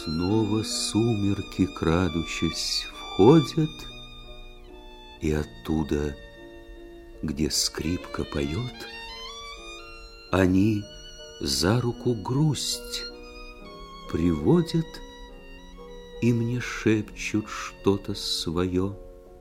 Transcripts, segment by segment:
снова сумерки, крадучись, входят, и оттуда, где скрипка поет, они за руку грусть приводят и мне шепчут что-то свое.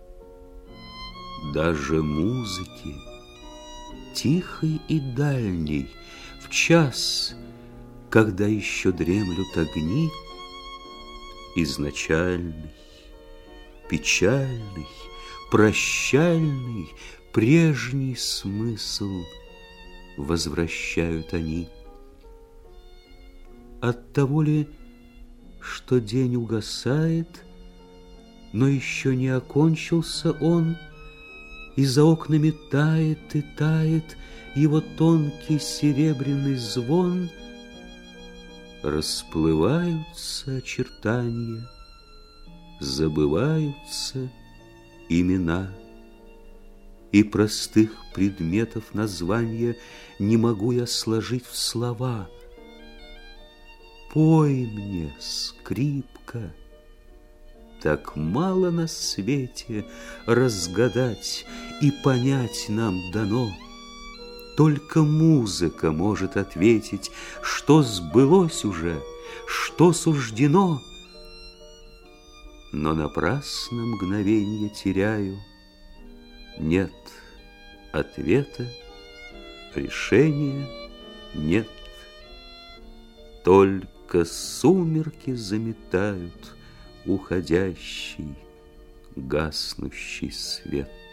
Даже музыки, тихой и дальней, в час, когда еще дремлют огни, изначальный, печальный, прощальный, прежний смысл возвращают они. Оттого ли, что день угасает, но еще не окончился он, и за окнами тает и тает его тонкий серебряный звон, расплываются очертания, забываются имена, и простых предметов названия не могу я сложить в слова. Пой мне, скрипка, так мало на свете разгадать и понять нам дано. Только музыка может ответить, что сбылось уже, что суждено. Но напрасно мгновенье теряю. Нет ответа, решения нет. Только сумерки заметают уходящий, гаснущий свет.